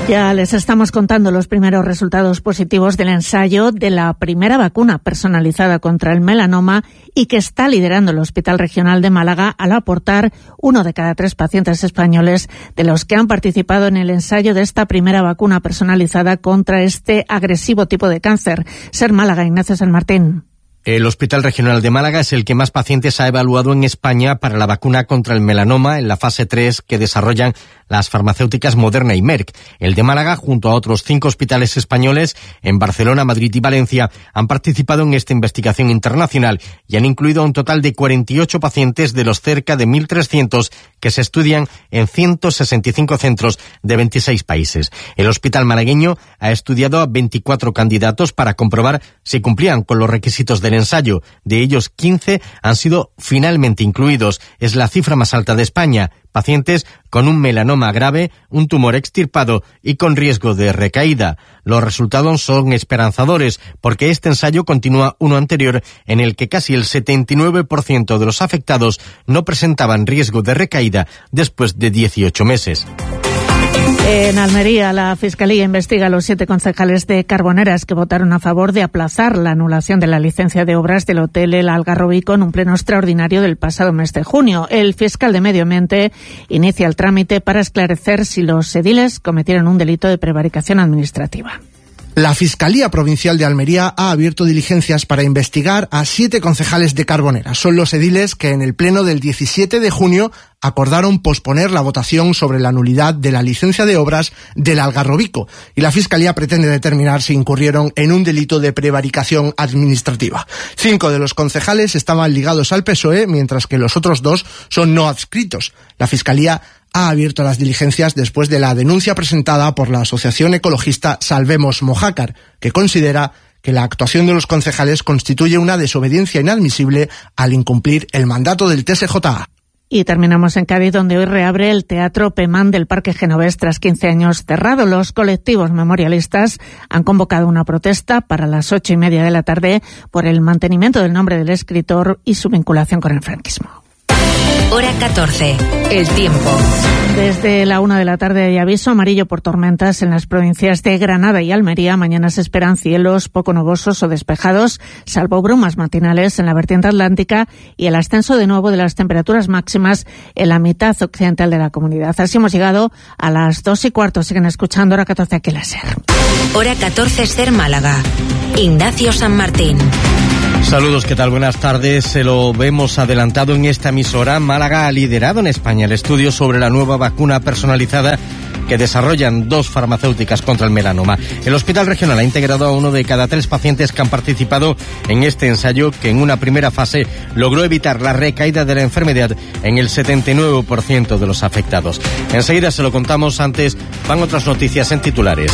Ya les estamos contando los primeros resultados positivos del ensayo de la primera vacuna personalizada contra el melanoma y que está liderando el Hospital Regional de Málaga al aportar 1 de cada 3 pacientes españoles de los que han participado en el ensayo de esta primera vacuna personalizada contra este agresivo tipo de cáncer. Ser Málaga, Ignacio San Martín. El Hospital Regional de Málaga es el que más pacientes ha evaluado en España para la vacuna contra el melanoma en la fase 3 que desarrollan las farmacéuticas Moderna y Merck. El de Málaga, junto a otros 5 hospitales españoles en Barcelona, Madrid y Valencia, han participado en esta investigación internacional y han incluido un total de 48 pacientes de los cerca de 1.300 que se estudian en 165 centros de 26 países. El hospital malagueño ha estudiado a 24 candidatos para comprobar si cumplían con los requisitos del ensayo. De ellos, 15 han sido finalmente incluidos. Es la cifra más alta de España. Pacientes con un melanoma grave, un tumor extirpado y con riesgo de recaída. Los resultados son esperanzadores porque este ensayo continúa uno anterior en el que casi el 79% de los afectados no presentaban riesgo de recaída después de 18 meses. En Almería, la Fiscalía investiga a los 7 concejales de Carboneras que votaron a favor de aplazar la anulación de la licencia de obras del Hotel El Algarrobico en un pleno extraordinario del pasado mes de junio. El fiscal de Medio Ambiente inicia el trámite para esclarecer si los ediles cometieron un delito de prevaricación administrativa. La Fiscalía Provincial de Almería ha abierto diligencias para investigar a 7 concejales de Carboneras. Son los ediles que en el pleno del 17 de junio acordaron posponer la votación sobre la nulidad de la licencia de obras del Algarrobico y la Fiscalía pretende determinar si incurrieron en un delito de prevaricación administrativa. 5 de los concejales estaban ligados al PSOE, mientras que los otros 2 son no adscritos. La Fiscalía ha abierto las diligencias después de la denuncia presentada por la asociación ecologista Salvemos Mojácar, que considera que la actuación de los concejales constituye una desobediencia inadmisible al incumplir el mandato del TSJA. Y terminamos en Cádiz, donde hoy reabre el Teatro Pemán del Parque Genovés tras 15 años cerrado. Los colectivos memorialistas han convocado una protesta para las 8:30 de la tarde por el mantenimiento del nombre del escritor y su vinculación con el franquismo. Hora 14. El tiempo. Desde la 1 de la tarde hay aviso amarillo por tormentas en las provincias de Granada y Almería. Mañana se esperan cielos poco nubosos o despejados, salvo brumas matinales en la vertiente atlántica y el ascenso de nuevo de las temperaturas máximas en la mitad occidental de la comunidad. Así hemos llegado a las 2:15. Siguen escuchando Hora 14 aquí en la SER. Hora 14 Ser Málaga. Ignacio San Martín. Saludos, ¿qué tal? Buenas tardes. Se lo vemos adelantado en esta emisora. Málaga ha liderado en España el estudio sobre la nueva vacuna personalizada que desarrollan 2 farmacéuticas contra el melanoma. El Hospital Regional ha integrado a 1 de cada 3 pacientes que han participado en este ensayo, que en una primera fase logró evitar la recaída de la enfermedad en el 79% de los afectados. Enseguida se lo contamos, antes van otras noticias en titulares.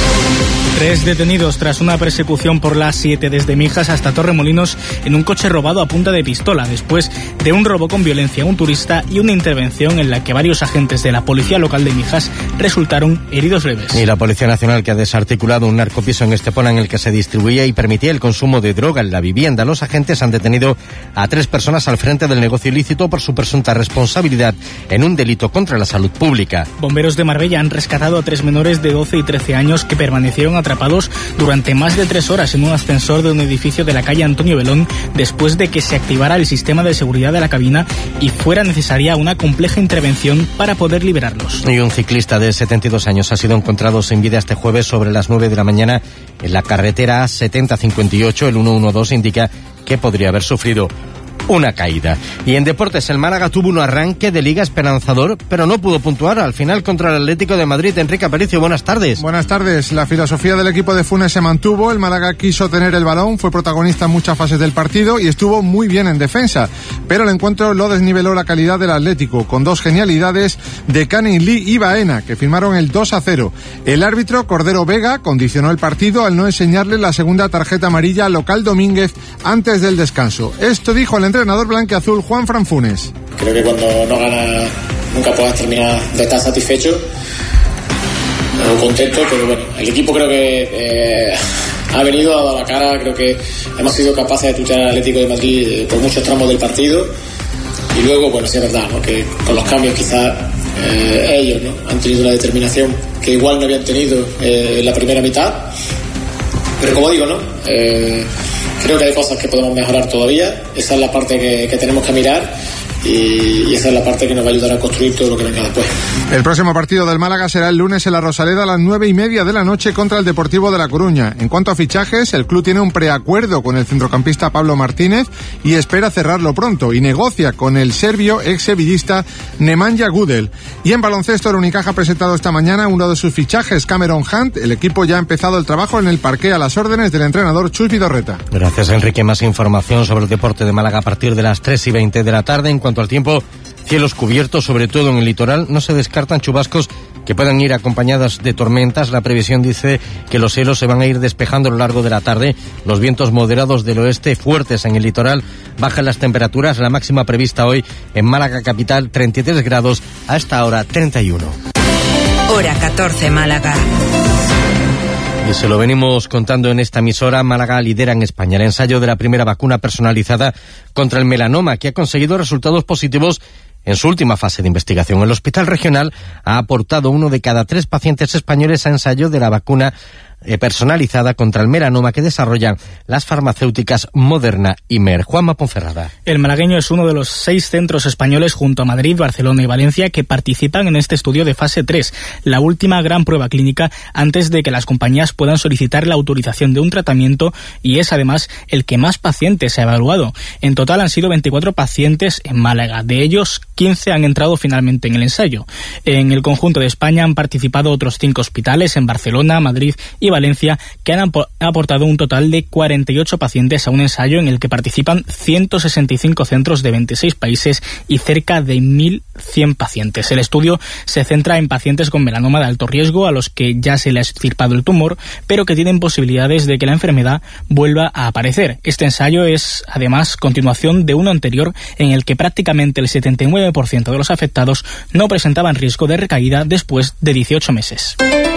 3 detenidos tras una persecución por la A7 desde Mijas hasta Torremolinos en un coche robado a punta de pistola, después de un robo con violencia a un turista y una intervención en la que varios agentes de la policía local de Mijas resultaron heridos leves. Y la Policía Nacional, que ha desarticulado un narcopiso en Estepona en el que se distribuía y permitía el consumo de droga en la vivienda. Los agentes han detenido a 3 personas al frente del negocio ilícito por su presunta responsabilidad en un delito contra la salud pública. Bomberos de Marbella han rescatado a 3 menores de 12 y 13 años que permanecieron atrapados durante más de 3 horas en un ascensor de un edificio de la calle Antonio Belón, después de que se activara el sistema de seguridad de la cabina y fuera necesaria una compleja intervención para poder liberarlos. Y un ciclista de 72 años ha sido encontrado sin vida este jueves sobre las 9 de la mañana en la carretera 7058. El 112 indica que podría haber sufrido una caída. Y en deportes, el Málaga tuvo un arranque de liga esperanzador, pero no pudo puntuar al final contra el Atlético de Madrid. Enrique Aparicio, buenas tardes. Buenas tardes. La filosofía del equipo de Funes se mantuvo. El Málaga quiso tener el balón, fue protagonista en muchas fases del partido y estuvo muy bien en defensa, pero el encuentro lo desniveló la calidad del Atlético, con 2 genialidades de Canning Lee y Baena, que firmaron el 2-0. El árbitro Cordero Vega condicionó el partido al no enseñarle la segunda tarjeta amarilla al local Domínguez antes del descanso. Esto dijo el entrenador blanquiazul Juanfran Funes. Creo que cuando no ganas nunca puedas terminar de estar satisfecho o contento, pero bueno, el equipo creo que ha venido, ha dado la cara. Creo que hemos sido capaces de luchar al Atlético de Madrid por muchos tramos del partido y luego, bueno, sí es verdad, ¿no?, que con los cambios quizás ellos, ¿no?, han tenido una determinación que igual no habían tenido en la primera mitad, pero como digo, ¿no?, creo que hay cosas que podemos mejorar todavía. Esa es la parte que tenemos que mirar y esa es la parte que nos va a ayudar a construir todo lo que venga después. El próximo partido del Málaga será el lunes en la Rosaleda a las 9:30 de la noche contra el Deportivo de La Coruña. En cuanto a fichajes, el club tiene un preacuerdo con el centrocampista Pablo Martínez y espera cerrarlo pronto, y negocia con el serbio ex-sevillista Nemanja Gudel. Y en baloncesto, el Unicaja ha presentado esta mañana uno de sus fichajes, Cameron Hunt. El equipo ya ha empezado el trabajo en el parqué a las órdenes del entrenador Chus Vidorreta. Gracias, Enrique. Más información sobre el deporte de Málaga a partir de las 3:20 de la tarde. En cuanto al tiempo, cielos cubiertos, sobre todo en el litoral. No se descartan chubascos que puedan ir acompañadas de tormentas. La previsión dice que los cielos se van a ir despejando a lo largo de la tarde. Los vientos moderados del oeste fuertes en el litoral. Bajan las temperaturas. La máxima prevista hoy en Málaga capital, 33 grados. A esta hora, 31. Hora 14, Málaga. Y se lo venimos contando en esta emisora. Málaga lidera en España el ensayo de la primera vacuna personalizada contra el melanoma, que ha conseguido resultados positivos en su última fase de investigación. El Hospital Regional ha aportado 1 de cada 3 pacientes españoles a ensayo de la vacuna personalizada contra el melanoma que desarrollan las farmacéuticas Moderna y Merck. Juanma Ponferrada. El malagueño es uno de los 6 centros españoles junto a Madrid, Barcelona y Valencia que participan en este estudio de fase 3, la última gran prueba clínica antes de que las compañías puedan solicitar la autorización de un tratamiento, y es además el que más pacientes ha evaluado. En total han sido 24 pacientes en Málaga, de ellos 15 han entrado finalmente en el ensayo. En el conjunto de España han participado otros 5 hospitales en Barcelona, Madrid y Valencia, que han aportado un total de 48 pacientes a un ensayo en el que participan 165 centros de 26 países y cerca de 1.100 pacientes. El estudio se centra en pacientes con melanoma de alto riesgo a los que ya se le ha extirpado el tumor, pero que tienen posibilidades de que la enfermedad vuelva a aparecer. Este ensayo es, además, continuación de uno anterior en el que prácticamente el 79% de los afectados no presentaban riesgo de recaída después de 18 meses.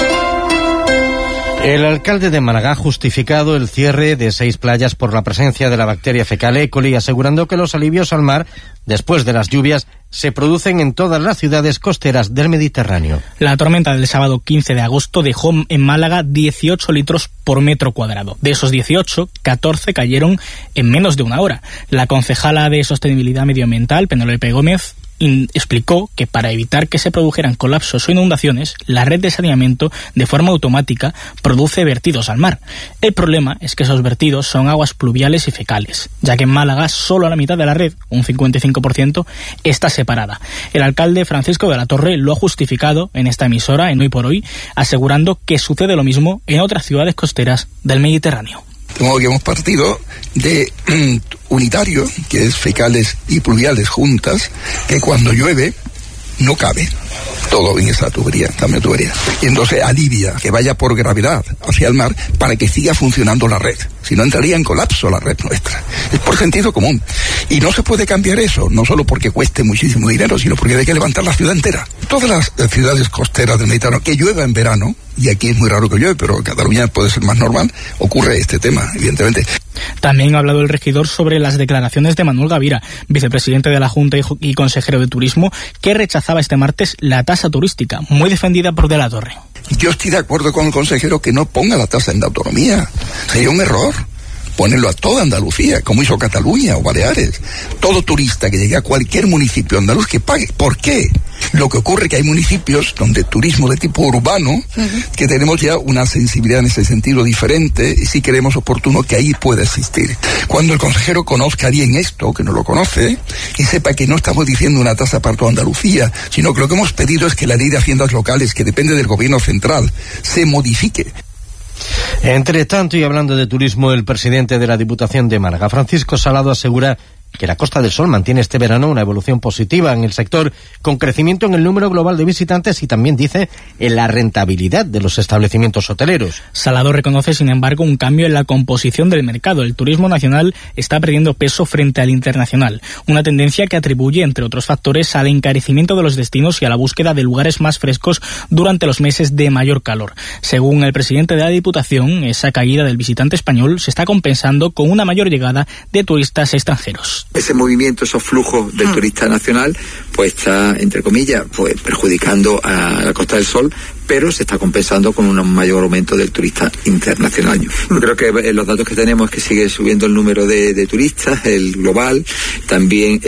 El alcalde de Málaga ha justificado el cierre de 6 playas por la presencia de la bacteria fecal E. coli, asegurando que los alivios al mar después de las lluvias se producen en todas las ciudades costeras del Mediterráneo. La tormenta del sábado 15 de agosto dejó en Málaga 18 litros por metro cuadrado. De esos 18, 14 cayeron en menos de una hora. La concejala de Sostenibilidad Medioambiental, Penélope Gómez, explicó que para evitar que se produjeran colapsos o inundaciones, la red de saneamiento de forma automática produce vertidos al mar. El problema es que esos vertidos son aguas pluviales y fecales, ya que en Málaga solo la mitad de la red, un 55%, está separada. El alcalde Francisco de la Torre lo ha justificado en esta emisora, en Hoy por Hoy, asegurando que sucede lo mismo en otras ciudades costeras del Mediterráneo. De modo que hemos partido de unitario, que es fecales y pluviales juntas, que cuando llueve no cabe todo en esa tubería, también tubería. Y entonces alivia que vaya por gravedad hacia el mar para que siga funcionando la red. Si no, entraría en colapso la red nuestra. Es por sentido común. Y no se puede cambiar eso, no solo porque cueste muchísimo dinero, sino porque hay que levantar la ciudad entera. Todas las ciudades costeras del Mediterráneo, que llueva en verano, y aquí es muy raro que llueve, pero en Cataluña puede ser más normal, ocurre este tema, evidentemente. También ha hablado el regidor sobre las declaraciones de Manuel Gavira, vicepresidente de la Junta y consejero de Turismo, que rechazaba este martes la tasa turística, muy defendida por De la Torre. Yo estoy de acuerdo con el consejero que no ponga la tasa en la autonomía. Sería un error ponerlo a toda Andalucía, como hizo Cataluña o Baleares. Todo turista que llegue a cualquier municipio andaluz que pague. ¿Por qué? Lo que ocurre es que hay municipios donde turismo de tipo urbano, que tenemos ya una sensibilidad en ese sentido diferente, y sí creemos oportuno que ahí pueda existir. Cuando el consejero conozca bien esto, que no lo conoce, y sepa que no estamos diciendo una tasa para toda Andalucía, sino que lo que hemos pedido es que la ley de haciendas locales, que depende del gobierno central, se modifique. Entre tanto, y hablando de turismo, el presidente de la Diputación de Málaga, Francisco Salado, asegura que la Costa del Sol mantiene este verano una evolución positiva en el sector, con crecimiento en el número global de visitantes y también, dice, en la rentabilidad de los establecimientos hoteleros. Salado reconoce, sin embargo, un cambio en la composición del mercado. El turismo nacional está perdiendo peso frente al internacional, una tendencia que atribuye, entre otros factores, al encarecimiento de los destinos y a la búsqueda de lugares más frescos durante los meses de mayor calor. Según el presidente de la Diputación, esa caída del visitante español se está compensando con una mayor llegada de turistas extranjeros. turísticos. Ese movimiento, esos flujos del turista nacional, pues está, entre comillas, pues perjudicando a la Costa del Sol, pero se está compensando con un mayor aumento del turista internacional. Yo creo que los datos que tenemos es que sigue subiendo el número de turistas, el global, también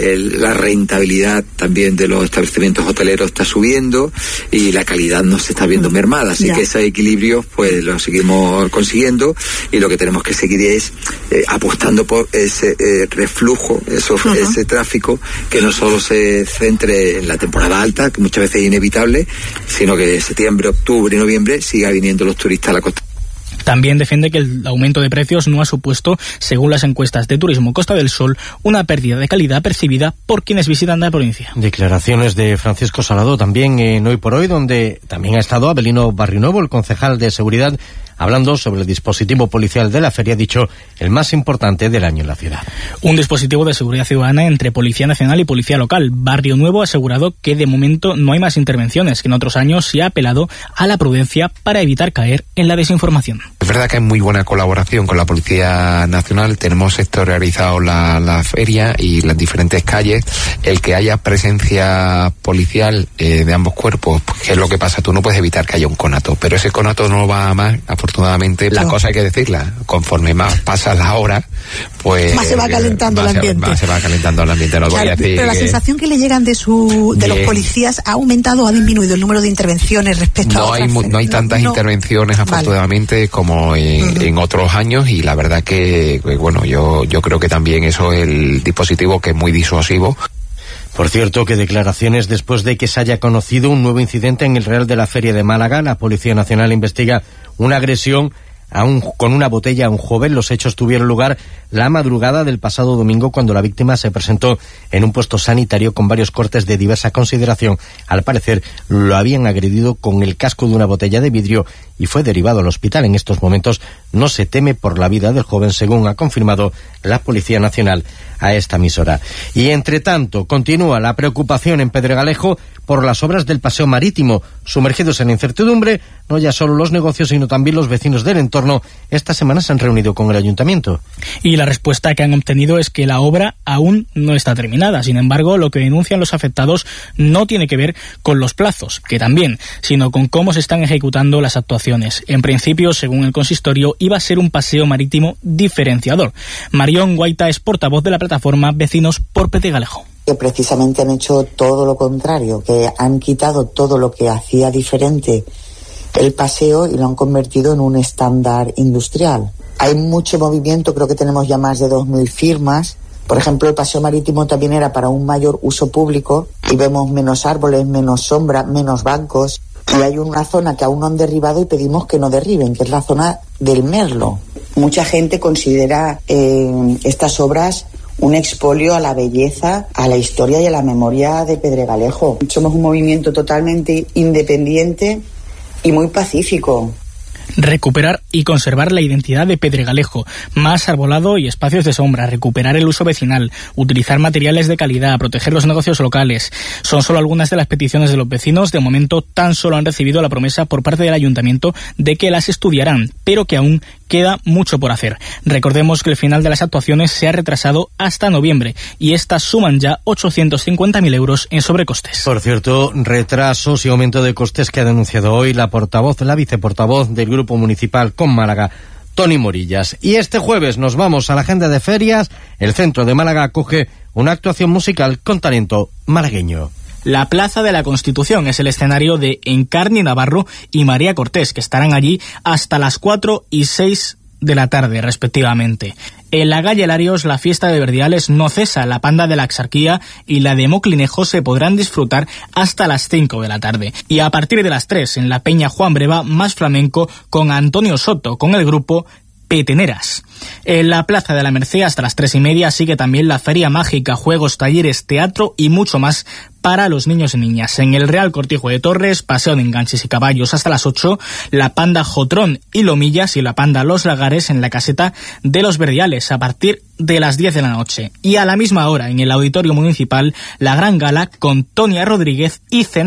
la rentabilidad también de los establecimientos hoteleros está subiendo y la calidad no se está viendo mermada, así que ese equilibrio pues lo seguimos consiguiendo y lo que tenemos que seguir es apostando por ese reflujo, ese tráfico que no solo se centre en la temporada alta, que muchas veces es inevitable, sino que septiembre, octubre y noviembre siga viniendo los turistas a la costa. También defiende que el aumento de precios no ha supuesto, según las encuestas de Turismo Costa del Sol, una pérdida de calidad percibida por quienes visitan la provincia. Declaraciones de Francisco Salado también en Hoy por Hoy, donde también ha estado Abelino Barrionuevo, el concejal de Seguridad, hablando sobre el dispositivo policial de la feria, dicho el más importante del año en la ciudad. Un dispositivo de seguridad ciudadana entre Policía Nacional y Policía Local. Barrionuevo ha asegurado que de momento no hay más intervenciones, que en otros años se ha apelado a la prudencia para evitar caer en la desinformación. Es verdad que hay muy buena colaboración con la Policía Nacional, tenemos sectorializado la feria y las diferentes calles. El que haya presencia policial de ambos cuerpos, pues, ¿qué es lo que pasa? Tú no puedes evitar que haya un conato, pero ese conato no va a más. Afortunadamente, la cosa hay que decirla, conforme más pasa la hora, pues más se va calentando el ambiente. Más se va calentando el ambiente, no voy a decir. Pero la sensación que le llegan de los policías ha aumentado o ha disminuido el número de intervenciones respecto a otras. No hay tantas intervenciones, afortunadamente, como en otros años, y la verdad que, bueno, yo creo que también eso es el dispositivo que es muy disuasivo. Por cierto, que declaraciones después de que se haya conocido un nuevo incidente en el Real de la Feria de Málaga. La Policía Nacional investiga una agresión con una botella a un joven. Los hechos tuvieron lugar la madrugada del pasado domingo, cuando la víctima se presentó en un puesto sanitario con varios cortes de diversa consideración. Al parecer, lo habían agredido con el casco de una botella de vidrio y fue derivado al hospital. En estos momentos no se teme por la vida del joven, según ha confirmado la Policía Nacional a esta emisora. Y entre tanto, continúa la preocupación en Pedregalejo por las obras del paseo marítimo. Sumergidos en incertidumbre, no ya solo los negocios, sino también los vecinos del entorno. Esta semana se han reunido con el ayuntamiento. Y la respuesta que han obtenido es que la obra aún no está terminada. Sin embargo, lo que denuncian los afectados no tiene que ver con los plazos, que también, sino con cómo se están ejecutando las actuaciones. En principio, según el consistorio, iba a ser un paseo marítimo diferenciador. Marión Guaita es portavoz de la plataforma Vecinos por Pedregalejo. Que precisamente han hecho todo lo contrario, que han quitado todo lo que hacía diferente el paseo y lo han convertido en un estándar industrial. Hay mucho movimiento, creo que tenemos ya más de 2.000 firmas. Por ejemplo, el paseo marítimo también era para un mayor uso público y vemos menos árboles, menos sombra, menos bancos. Y hay una zona que aún no han derribado y pedimos que no derriben, que es la zona del Merlo. Mucha gente considera estas obras un expolio a la belleza, a la historia y a la memoria de Pedregalejo. Somos un movimiento totalmente independiente y muy pacífico. Recuperar y conservar la identidad de Pedregalejo, más arbolado y espacios de sombra, recuperar el uso vecinal, utilizar materiales de calidad, proteger los negocios locales. Son solo algunas de las peticiones de los vecinos. De momento tan solo han recibido la promesa por parte del ayuntamiento de que las estudiarán, pero que aún queda mucho por hacer. Recordemos que el final de las actuaciones se ha retrasado hasta noviembre y estas suman ya 850.000 euros en sobrecostes. Por cierto, retrasos y aumento de costes que ha denunciado hoy la viceportavoz del Grupo Municipal con Málaga, Toni Morillas. Y este jueves nos vamos a la agenda de ferias. El centro de Málaga acoge una actuación musical con talento malagueño. La Plaza de la Constitución es el escenario de Encarni Navarro y María Cortés, que estarán allí hasta las 4 y 6 de la tarde, respectivamente. En la calle Larios, la fiesta de Verdiales no cesa. La panda de la Axarquía y la de Moclinejo se podrán disfrutar hasta las 5 de la tarde. Y a partir de las 3, en la Peña Juan Breva, más flamenco con Antonio Soto, con el grupo Peteneras. En la Plaza de la Merced hasta las 3:30 sigue también la Feria Mágica, juegos, talleres, teatro y mucho más para los niños y niñas. En el Real Cortijo de Torres, paseo de enganches y caballos hasta las 8, la panda Jotrón y Lomillas y la panda Los Lagares en la caseta de los Verdiales a partir de las 10 de la noche. Y a la misma hora, en el Auditorio Municipal, la gran gala con Tonia Rodríguez y Cenet.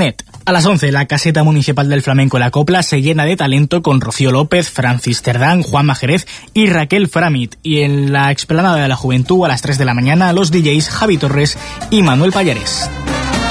A las 11, la caseta municipal del Flamenco La Copla se llena de talento con Rocío López, Francis Cerdán, Juanma Jerez y Raquel Framit. Y en la explanada de la Juventud, a las 3 de la mañana, los DJs Javi Torres y Manuel Pallares.